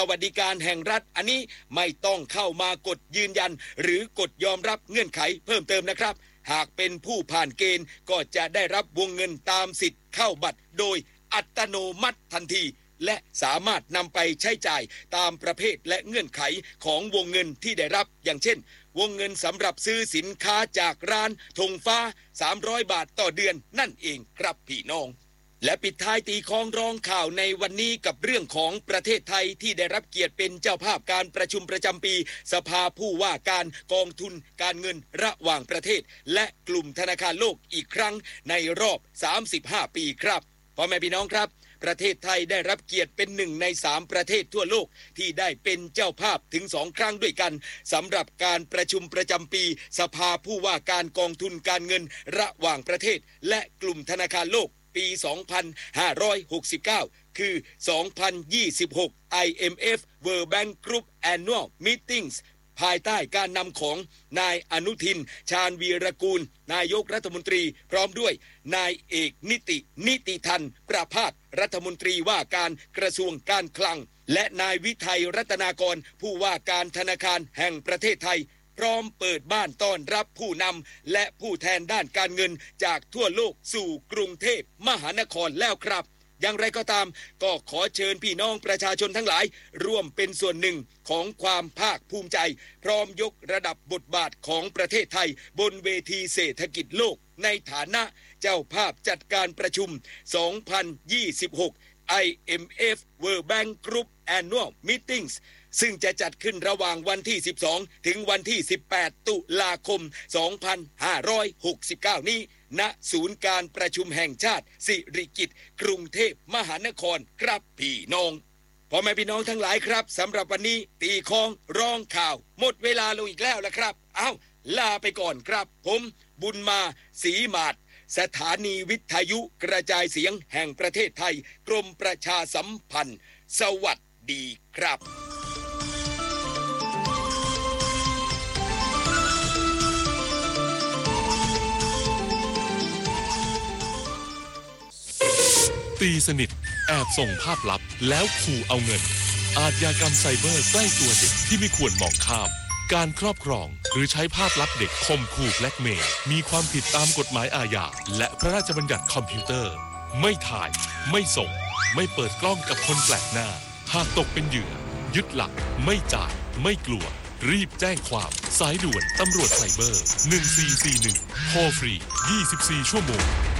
สวัสดิการแห่งรัฐอันนี้ไม่ต้องเข้ามากดยืนยันหรือกดยอมรับเงื่อนไขเพิ่มเติมนะครับหากเป็นผู้ผ่านเกณฑ์ก็จะได้รับวงเงินตามสิทธิ์เข้าบัตรโดยอัตโนมัติทันทีและสามารถนำไปใช้จ่ายตามประเภทและเงื่อนไขของวงเงินที่ได้รับอย่างเช่นวงเงินสำหรับซื้อสินค้าจากร้านธงฟ้า300 บาทต่อเดือนนั่นเองครับพี่น้องและปิดท้ายตีคล้องร้องข่าวในวันนี้กับเรื่องของประเทศไทยที่ได้รับเกียรติเป็นเจ้าภาพการประชุมประจำปีสภาผู้ว่าการกองทุนการเงินระหว่างประเทศและกลุ่มธนาคารโลกอีกครั้งในรอบ35 ปีครับพ่อแม่พี่น้องครับประเทศไทยได้รับเกียรติเป็น1 ใน 3ประเทศทั่วโลกที่ได้เป็นเจ้าภาพถึง2 ครั้งด้วยกันสำหรับการประชุมประจำปีสภาผู้ว่าการกองทุนการเงินระหว่างประเทศและกลุ่มธนาคารโลกปี 2569 คือ 2026 IMF World Bank Group Annual Meetings ภายใต้การนำของนายอนุทินชาญวีรกูลนายกรัฐมนตรีพร้อมด้วยนายเอกนิติธันประภาสรัฐมนตรีว่าการกระทรวงการคลังและนายวิทัยรัตนากรผู้ว่าการธนาคารแห่งประเทศไทยพร้อมเปิดบ้านต้อนรับผู้นำและผู้แทนด้านการเงินจากทั่วโลกสู่กรุงเทพมหานครแล้วครับอย่างไรก็ตามก็ขอเชิญพี่น้องประชาชนทั้งหลายร่วมเป็นส่วนหนึ่งของความภาคภูมิใจพร้อมยกระดับบทบาทของประเทศไทยบนเวทีเศรษฐกิจโลกในฐานะเจ้าภาพจัดการประชุม 2026 IMF World Bank Group Annual Meetings ซึ่งจะจัดขึ้นระหว่างวันที่ 12 ถึงวันที่ 18 ตุลาคม 2569 นี้ณศูนย์การประชุมแห่งชาติสิริกิติ์กรุงเทพมหานครครับพี่น้องพ่อแม่พี่น้องทั้งหลายครับสำหรับวันนี้ตีคล้องร้องข่าวหมดเวลาลงอีกแล้วละครับลาไปก่อนครับผมบุญมาศรีมาศสถานีวิทยุกระจายเสียงแห่งประเทศไทยกรมประชาสัมพันธ์สวัสดีครับตีสนิทแอบส่งภาพลับแล้วขู่เอาเงินอาชญากรรมไซเบอร์ใกล้ตัวเด็กที่ไม่ควรมองข้ามการครอบครองหรือใช้ภาพลับเด็กข่มขู่แบล็กเมย์มีความผิดตามกฎหมายอาญาและพระราชบัญญัติคอมพิวเตอร์ไม่ถ่ายไม่ส่งไม่เปิดกล้องกับคนแปลกหน้าหากตกเป็นเหยื่อยึดหลักไม่จ่ายไม่กลัวรีบแจ้งความสายด่วนตำรวจไซเบอร์1441โทรฟรี24 ชั่วโมง